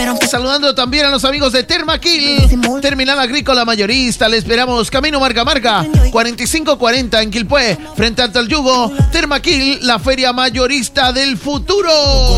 Saludando también a los amigos de Termaquil, Terminal Agrícola Mayorista. Le esperamos Camino Marca 4540 en Quilpué, frente a Alto el Yugo. Termaquil, la feria mayorista del futuro.